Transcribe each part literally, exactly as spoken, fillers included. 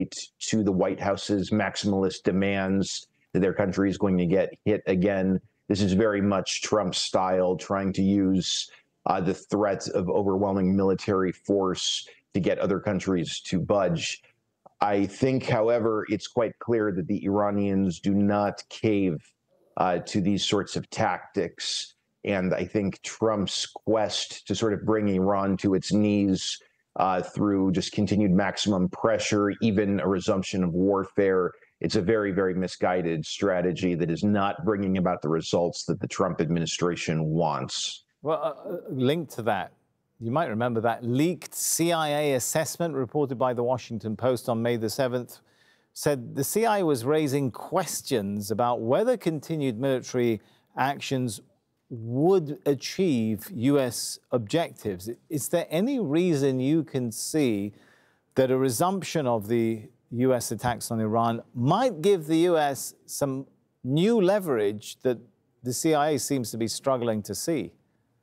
to the White House's maximalist demands that their country is going to get hit again. This is very much Trump style, trying to use uh, the threat of overwhelming military force to get other countries to budge. I think, however, it's quite clear that the Iranians do not cave uh, to these sorts of tactics. And I think Trump's quest to sort of bring Iran to its knees uh, through just continued maximum pressure, even a resumption of warfare, it's a very, very misguided strategy that is not bringing about the results that the Trump administration wants. Well, uh, linked to that, you might remember that leaked C I A assessment reported by the Washington Post on May the seventh said the C I A was raising questions about whether continued military actions would achieve U S objectives. Is there any reason you can see that a resumption of the U S attacks on Iran might give the U S some new leverage that the C I A seems to be struggling to see?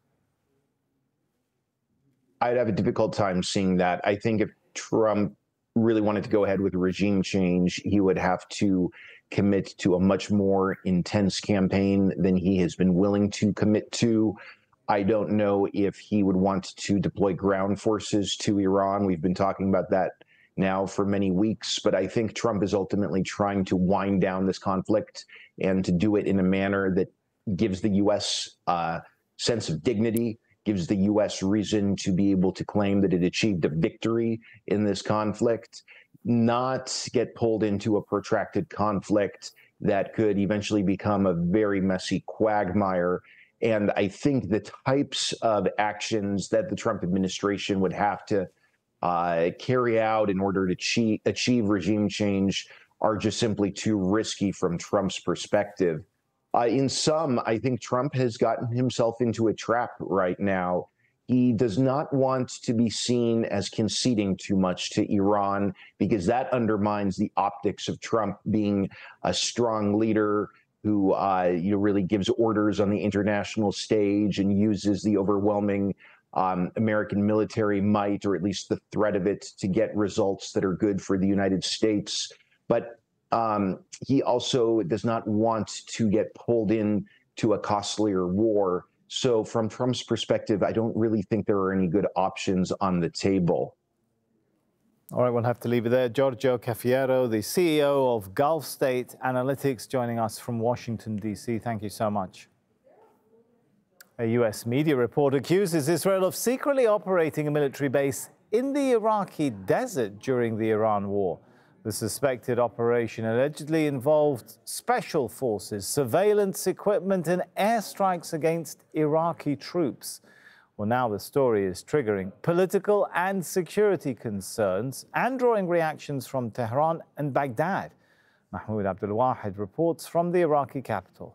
I'd have a difficult time seeing that. I think if Trump really wanted to go ahead with regime change, he would have to commit to a much more intense campaign than he has been willing to commit to. I don't know if he would want to deploy ground forces to Iran. We've been talking about that now for many weeks, but I think Trump is ultimately trying to wind down this conflict and to do it in a manner that gives the U S a sense of dignity, gives the U S reason to be able to claim that it achieved a victory in this conflict, not get pulled into a protracted conflict that could eventually become a very messy quagmire. And I think the types of actions that the Trump administration would have to uh, carry out in order to achieve, achieve regime change are just simply too risky from Trump's perspective. Uh, in sum, I think Trump has gotten himself into a trap right now. He does not want to be seen as conceding too much to Iran because that undermines the optics of Trump being a strong leader who uh, you know, really gives orders on the international stage and uses the overwhelming um, American military might, or at least the threat of it, to get results that are good for the United States. But Um, he also does not want to get pulled into a costlier war. So from Trump's perspective, I don't really think there are any good options on the table. All right, we'll have to leave it there. Giorgio Cafiero, the C E O of Gulf State Analytics, joining us from Washington, D C. Thank you so much. A U S media report accuses Israel of secretly operating a military base in the Iraqi desert during the Iran war. The suspected operation allegedly involved special forces, surveillance equipment, and airstrikes against Iraqi troops. Well, now the story is triggering political and security concerns and drawing reactions from Tehran and Baghdad. Mahmoud Abdul Wahid reports from the Iraqi capital.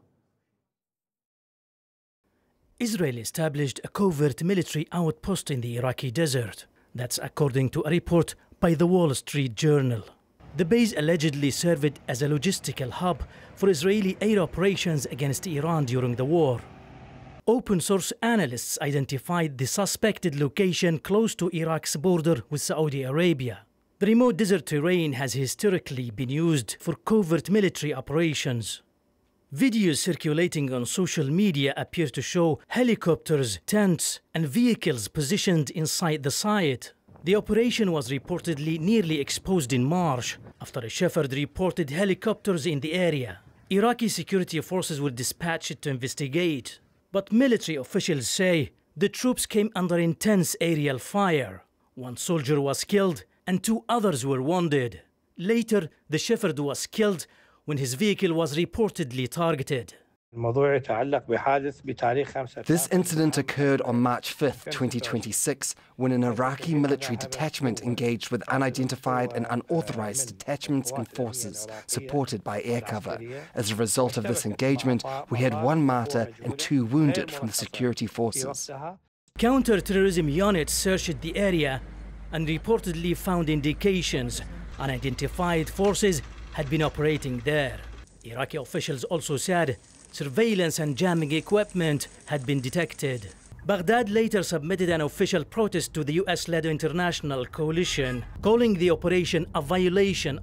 Israel established a covert military outpost in the Iraqi desert. That's according to a report by the Wall Street Journal. The base allegedly served as a logistical hub for Israeli air operations against Iran during the war. Open source analysts identified the suspected location close to Iraq's border with Saudi Arabia. The remote desert terrain has historically been used for covert military operations. Videos circulating on social media appear to show helicopters, tents, and vehicles positioned inside the site. The operation was reportedly nearly exposed in March after a shepherd reported helicopters in the area. Iraqi security forces were dispatched to investigate, but military officials say the troops came under intense aerial fire. One soldier was killed and two others were wounded. Later, the shepherd was killed when his vehicle was reportedly targeted. This incident occurred on March fifth, twenty twenty-six, when an Iraqi military detachment engaged with unidentified and unauthorized detachments and forces supported by air cover. As a result of this engagement, we had one martyr and two wounded from the security forces. Counter-terrorism units searched the area and reportedly found indications unidentified forces had been operating there. Iraqi officials also said surveillance and jamming equipment had been detected. Baghdad later submitted an official protest to the U S-led international coalition, calling the operation a violation